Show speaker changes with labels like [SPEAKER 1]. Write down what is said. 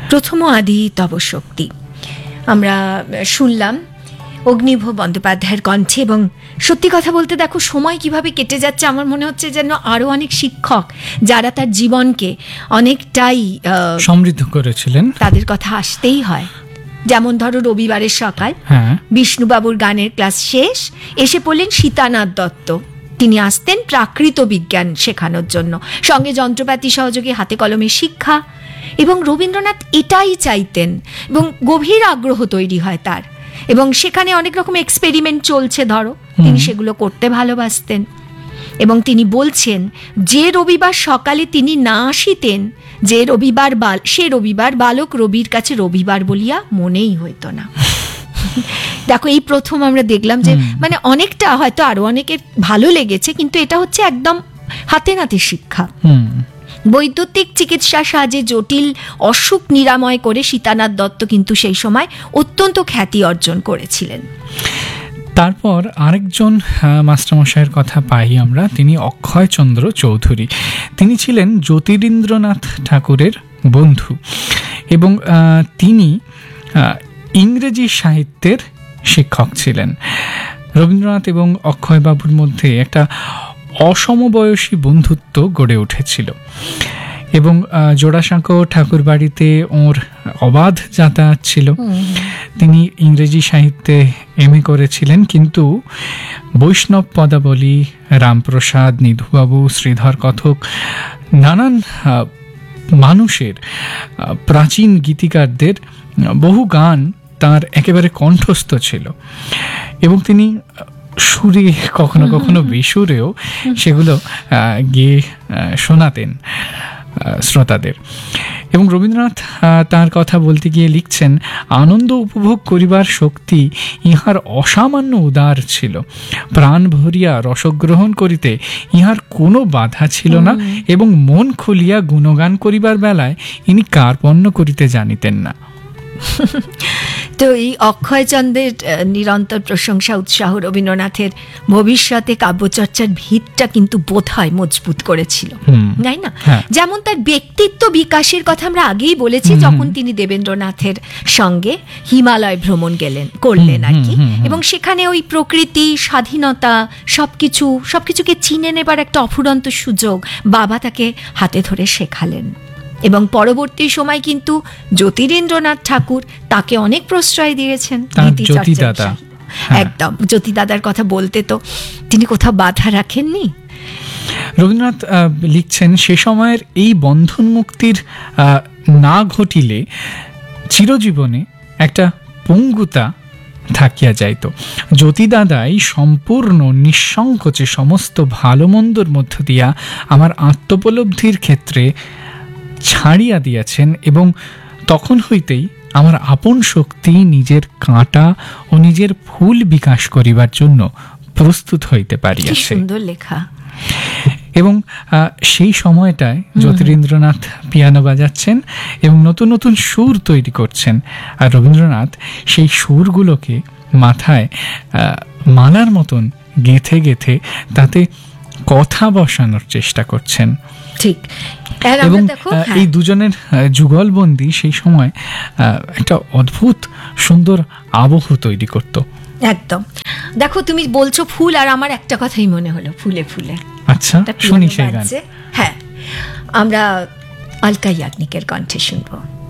[SPEAKER 1] প্রথম আদি তব শক্তি আমরা শুনলাম অগ্নিভ বন্দ্যোপাধ্যায়ের কণ্ঠে। এবং সত্যি কথা বলতে দেখো সময় কিভাবে কেটে যাচ্ছে, আমার মনে হচ্ছে যেন আরো অনেক শিক্ষক যারা তার জীবনকে অনেকটাই
[SPEAKER 2] সমৃদ্ধ করেছিলেন
[SPEAKER 1] তাদের কথা আসতেই হয়। যেমন ধরো রবিবারের সকাল, বিষ্ণুবাবুর গানের ক্লাস শেষ, এসে পড়লেন সীতানাথ দত্ত। তিনি আসতেন প্রাকৃত বিজ্ঞান শেখানোর জন্য, সঙ্গে যন্ত্রপাতি সহযোগে হাতে কলমে শিক্ষা। এবং রবীন্দ্রনাথ এটাই চাইতেন এবং গভীর আগ্রহ তৈরি হয় তার। এবং সেখানে অনেক রকম এক্সপেরিমেন্ট চলছে ধরো, তিনি সেগুলো করতে ভালোবাসতেন। এবং তিনি বলছেন যে রবিবার সকালে তিনি না আসিতেন, সে রবিবার বালক রবির কাছে রবিবার বলিয়া মনেই হইত না। দেখো এই প্রথম আমরা দেখলাম যে মানে অনেকটা হয়তো আরো অনেকের ভালো লেগেছে, কিন্তু এটা হচ্ছে একদম হাতে নাতে শিক্ষা। বৈদ্যুতিক চিকিৎসার সাহায্যে জটিল অসুখ নিরাময় করে সীতানাথ দত্ত কিন্তু সেই সময় অত্যন্ত খ্যাতি অর্জন করেছিলেন।
[SPEAKER 2] তারপর আরেকজন মাস্টারমশাইয়ের কথা পাই আমরা, তিনি অক্ষয়চন্দ্র চৌধুরী। তিনি ছিলেন জ্যোতিরিন্দ্রনাথ ঠাকুরের বন্ধু এবং তিনি ইংরেজি সাহিত্যের শিক্ষক ছিলেন। রবীন্দ্রনাথ এবং অক্ষয়বাবুর মধ্যে একটা অসমবয়সী বন্ধুত্ব গড়ে উঠেছিল এবং জোড়াসাঁকো ঠাকুর বাড়িতে ওর অবাধ যাতায়াত ছিল। তিনি ইংরেজি সাহিত্যে এমএ করেছিলেন, কিন্তু বৈষ্ণব পদাবলী, রামপ্রসাদ, নিধুবাবু, শ্রীধর কথক, নানান মানুষের প্রাচীন গীতিকারদের বহু গান তার একেবারে কণ্ঠস্থ ছিল এবং তিনি সুরে কখনো কখনো বেসুরেও সেগুলো গেয়ে শোনাতেন শ্রোতাদের। এবং রবীন্দ্রনাথ তার কথা বলতে গিয়ে লিখছেন, আনন্দ উপভোগ করিবার শক্তি ইহার অসামান্য উদার ছিল, প্রাণ ভরিয়া রসগ্রহণ করিতে ইহার কোনো বাধা ছিল না এবং মন খুলিয়া গুণগান করিবার বেলায় ইনি কার্পণ্য করিতে জানিতেন না।
[SPEAKER 1] তো এই অক্ষয়চন্দ্রের নিরন্তর প্রশংসা উৎসাহ রবীন্দ্রনাথের ভবিষ্যতে কাব্যচর্চার ভিতটা কিন্তু বোধহয় মজবুত করেছিল, তাই না? যেমন তার ব্যক্তিত্ব বিকাশের কথা আমরা আগেই বলেছি, যখন তিনি দেবেন্দ্রনাথের সঙ্গে হিমালয় ভ্রমণ করলেন আর কি, এবং সেখানে ওই প্রকৃতি, স্বাধীনতা সবকিছুকে চিনে নেবার একটা অফুরন্ত সুযোগ বাবা তাকে হাতে ধরে শেখালেন। এবং পরবর্তী সময় কিন্তু জ্যোতিরিন্দ্রনাথ ঠাকুর তাকে অনেক প্রশ্রয় দিয়েছেন। একদম জ্যোতিদাদার কথা বলতে তো তিনি কোথাও বাধা রাখেননি।
[SPEAKER 2] রবীন্দ্রনাথ লিখছেন, সে সময়ের এই বন্ধন মুক্তির না ঘটিলে চিরজীবনে একটা পঙ্গুতা থাকিয়া যাইত। জ্যোতিদাদাই সম্পূর্ণ নিঃসংকোচে সমস্ত ভালো মন্দর মধ্য দিয়া আমার আত্মোপলব্ধির ক্ষেত্রে ছাড়িয়া দিয়াছেন এবং তখন হইতেই আমার আপন শক্তি নিজের কাঁটা ও নিজের ফুল বিকাশ করিবার জন্য প্রস্তুত হইতে পারিয়াছে।
[SPEAKER 1] সুন্দর লেখা।
[SPEAKER 2] এবং সেই সময়টায় জ্যোতিরিন্দ্রনাথ পিয়ানো বাজাচ্ছেন এবং নতুন নতুন সুর তৈরি করছেন, আর রবীন্দ্রনাথ সেই সুরগুলোকে মাথায় মালার মতন গেঁথে গেঁথে তাতে কথা বসানোর চেষ্টা করছেন।
[SPEAKER 1] ঠিক।
[SPEAKER 2] এবং এই দুজনের যুগলবন্দি সেই সময় একটা অদ্ভুত সুন্দর আবহ তৈরি করত।
[SPEAKER 1] একদম। দেখো তুমি বলছো ফুল, আর আমার একটা কথাই মনে হলো, ফুলে ফুলে।
[SPEAKER 2] আচ্ছা, শুনি সেই গান।
[SPEAKER 1] হ্যাঁ, আমরা অলকা ইয়াগনিকের কণ্ঠে শুনবো।